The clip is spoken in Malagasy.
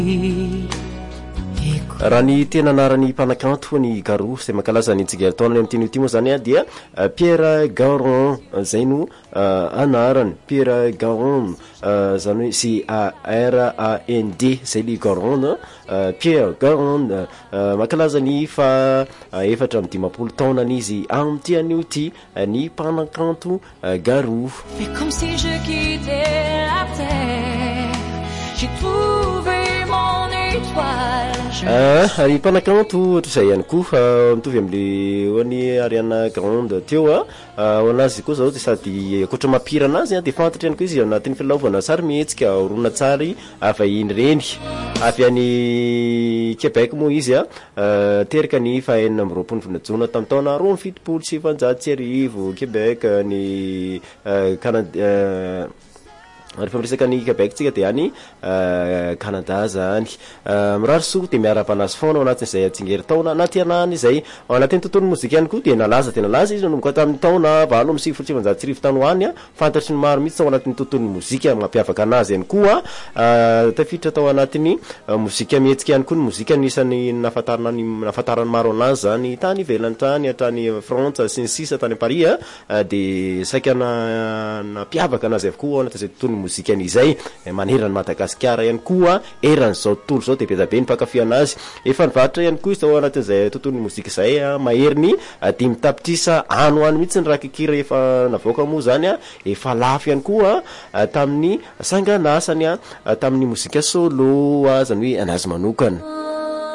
raha ny tena anarany mpanakanto ny Garou izay mankalaza ny tsigertaona amin'ny tiny ity moa zany dia Pierre Garon zay no anarany Pierre Garon zany hoe CARAND zay le Garon Pierre Garon mankalaza ny fa 4 taonany izy amin'ity anio ty ny mpanakanto Garou. Mais comme si je quittais la terre, j'ai trouvé mon étoile. Ny mpanakanto ohatra izay ihany koa mitovy amin'le hoany Ariana Grande teo hoanazy koa zao dia sady ankoatra mampihira anazy dia fantatra ihany koa izy anatin'ny filaovana sarimihetsika horonan-tsary vahiny reny avy any Québec moa izy teraka ny 24 jona tamin'ny taona 2017 Québec ny Canada rehefa miresaka ny Québec tsika dia any Canada zany mirary soa dia miara-panazy foana ao anatin'izay atsingerin-taona anaty anany izay ao anatin'ny tontolon'ny mozika ihany koa dia nalaza tena laza izy nanomboka tamin'ny taona 1997 tany hoany fantatry ny maro mihitsy ao anatin'ny tontolon'ny mozika mampiavaka anazy ihany koa tafiditra tao anatin'ny mozika mihetsika ihany koa ny mozika anisany nafatarany maro anazy zany tany ivelany tany hatrany France sy ny sisa tany Paris dia saika napiavaka anazy avokoa ao anatin'izay tontolon'ny mozikan'izay manerana Madagasikara ihany koa eran'izao tontolo zao dia be ny mpakafy anazy efa nivaritra ihany koa izy tao anatin'izay tontolon'ny mozika izay mahery ny 5 tapitrisa ano any mihitsy ny raha kikira efa navoaka moa zany efa lafo ihany koa tamin'ny sanganasany tamin'ny mozika solo zany hoe anazy manokana.